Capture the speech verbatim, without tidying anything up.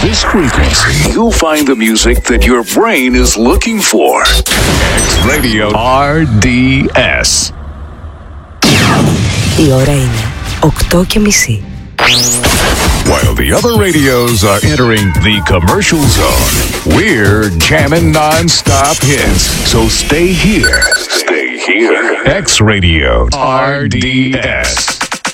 this frequency, you'll find the music that your brain is looking for. X-Radio αρ ντι ες. Η ώρα είναι οκτώ και μισή. While the other radios are entering the commercial zone, we're jamming non-stop hits. So stay here. Stay here. X-Radio αρ ντι ες.